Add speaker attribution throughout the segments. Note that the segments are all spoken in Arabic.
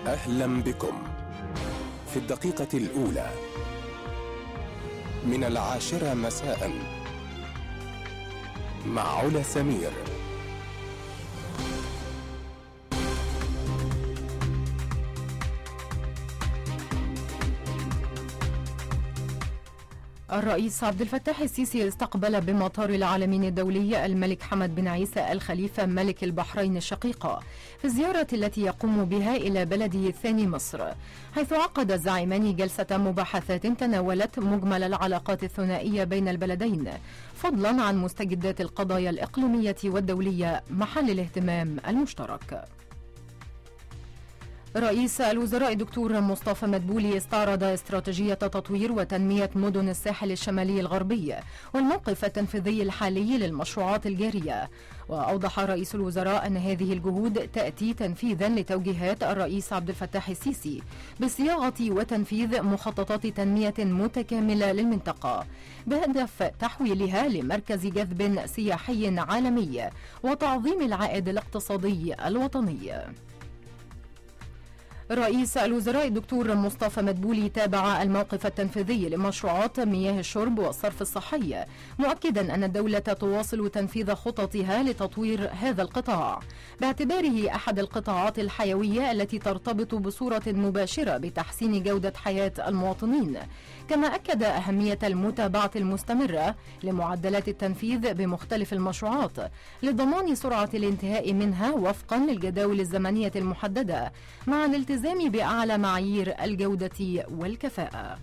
Speaker 1: أهلا بكم في الدقيقة الأولى من 10 مساء مع علا سمير.
Speaker 2: الرئيس عبد الفتاح السيسي استقبل بمطار العالمين الدولي الملك حمد بن عيسى الخليفة ملك البحرين الشقيقة في الزيارة التي يقوم بها إلى بلده الثاني مصر، حيث عقد الزعيمان جلسة مباحثات تناولت مجمل العلاقات الثنائية بين البلدين، فضلا عن مستجدات القضايا الإقليمية والدولية محل الاهتمام المشترك. رئيس الوزراء دكتور مصطفى مدبولي استعرض استراتيجية تطوير وتنمية مدن الساحل الشمالي الغربي والموقف التنفيذي الحالي للمشروعات الجارية. وأوضح رئيس الوزراء أن هذه الجهود تأتي تنفيذا لتوجيهات الرئيس عبد الفتاح السيسي بصياغة وتنفيذ مخططات تنمية متكاملة للمنطقة بهدف تحويلها لمركز جذب سياحي عالمي وتعظيم العائد الاقتصادي الوطني. رئيس الوزراء الدكتور مصطفى مدبولي تابع الموقف التنفيذي لمشروعات مياه الشرب والصرف الصحي، مؤكدا أن الدولة تواصل تنفيذ خططها لتطوير هذا القطاع باعتباره أحد القطاعات الحيوية التي ترتبط بصورة مباشرة بتحسين جودة حياة المواطنين. كما أكد أهمية المتابعة المستمرة لمعدلات التنفيذ بمختلف المشروعات لضمان سرعة الانتهاء منها وفقا للجداول الزمنية المحددة مع الالتزام بأعلى معايير الجودة والكفاءة.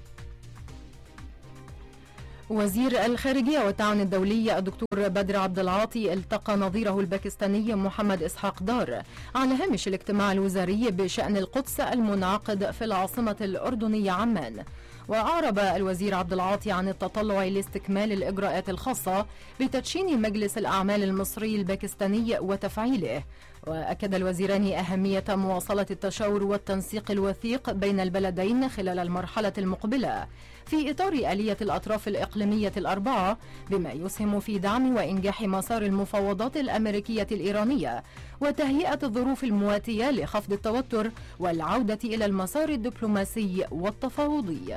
Speaker 2: وزير الخارجية والتعاون الدولي الدكتور بدر عبد العاطي التقى نظيره الباكستاني محمد إسحاق دار على هامش الاجتماع الوزاري بشأن القدس المنعقد في العاصمة الأردنية عمان. وأعرب الوزير عبد العاطي عن التطلع لاستكمال الإجراءات الخاصة بتدشين مجلس الأعمال المصري الباكستاني وتفعيله. وأكد الوزيران أهمية مواصلة التشاور والتنسيق الوثيق بين البلدين خلال المرحلة المقبلة في إطار آلية الأطراف الإقليمية الأربعة، بما يسهم في دعم وإنجاح مسار المفاوضات الأمريكية الإيرانية وتهيئة الظروف المواتية لخفض التوتر والعودة إلى المسار الدبلوماسي والتفاوضي.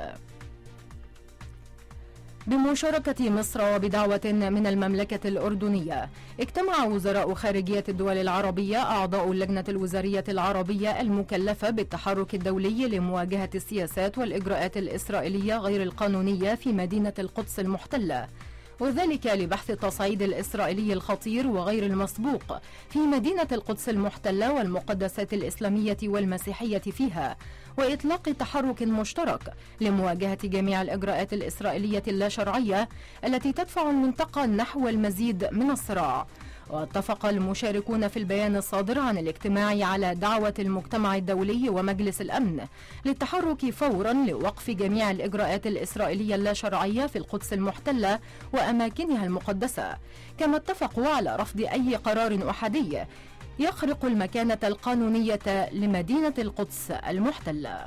Speaker 2: بمشاركة مصر وبدعوة من المملكة الأردنية، اجتمع وزراء خارجية الدول العربية أعضاء اللجنة الوزارية العربية المكلفة بالتحرك الدولي لمواجهة السياسات والإجراءات الإسرائيلية غير القانونية في مدينة القدس المحتلة، وذلك لبحث التصعيد الإسرائيلي الخطير وغير المسبوق في مدينة القدس المحتلة والمقدسات الإسلامية والمسيحية فيها، وإطلاق تحرك مشترك لمواجهة جميع الإجراءات الإسرائيلية اللاشرعية التي تدفع المنطقة نحو المزيد من الصراع. واتفق المشاركون في البيان الصادر عن الاجتماع على دعوة المجتمع الدولي ومجلس الأمن للتحرك فورا لوقف جميع الإجراءات الإسرائيلية اللاشرعية في القدس المحتلة وأماكنها المقدسة، كما اتفقوا على رفض أي قرار أحادي يخرق المكانة القانونية لمدينة القدس المحتلة.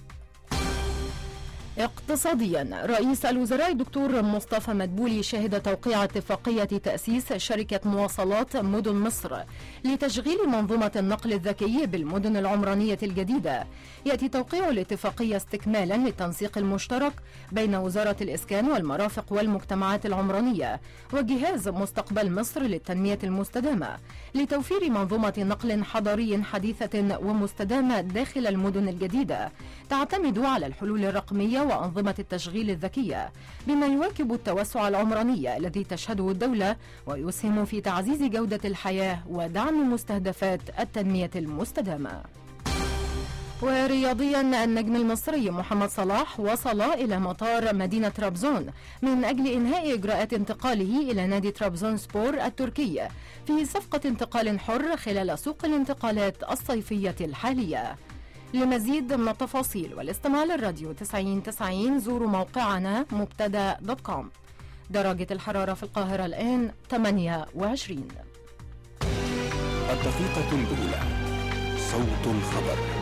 Speaker 2: اقتصاديا، رئيس الوزراء الدكتور مصطفى مدبولي شهد توقيع اتفاقية تأسيس شركة مواصلات مدن مصر لتشغيل منظومة النقل الذكي بالمدن العمرانية الجديدة. يأتي توقيع الاتفاقية استكمالا للتنسيق المشترك بين وزارة الإسكان والمرافق والمجتمعات العمرانية وجهاز مستقبل مصر للتنمية المستدامة لتوفير منظومة نقل حضري حديثة ومستدامة داخل المدن الجديدة تعتمد على الحلول الرقمية وأنظمة التشغيل الذكية، بما يواكب التوسع العمراني الذي تشهده الدولة ويسهم في تعزيز جودة الحياة ودعم مستهدفات التنمية المستدامة. ورياضيا، النجم المصري محمد صلاح وصل إلى مطار مدينة طرابزون من أجل إنهاء إجراءات انتقاله إلى نادي طرابزون سبور التركي في صفقة انتقال حر خلال سوق الانتقالات الصيفية الحالية. لمزيد من التفاصيل والاستماع للراديو 90 زوروا موقعنا مبتدا.com. درجة الحرارة في القاهرة الآن 28.
Speaker 1: الدقيقة الأولى، صوت الخبر.